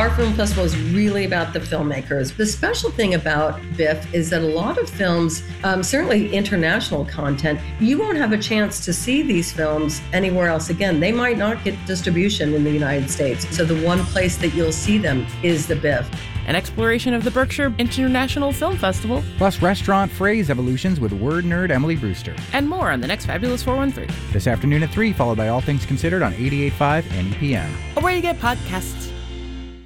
Our film festival is really about the filmmakers. The special thing about BIFF is that a lot of films, certainly international content, you won't have a chance to see these films anywhere else again. They might not get distribution in the United States. So the one place that you'll see them is the BIFF. An exploration of the Berkshire International Film Festival. Plus restaurant phrase evolutions with word nerd Emily Brewster. And more on the next Fabulous 413. This afternoon at 3, followed by All Things Considered on 88.5 NEPM. Or where you get podcasts.